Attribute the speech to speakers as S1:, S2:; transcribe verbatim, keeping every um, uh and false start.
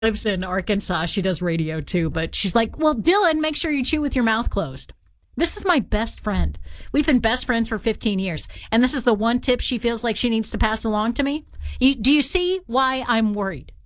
S1: lives in Arkansas. She does radio too, but she's like, well, Dylan, make sure you chew with your mouth closed. This is my best friend. We've been best friends for fifteen years. And this is the one tip she feels like she needs to pass along to me. You, do you see why I'm worried?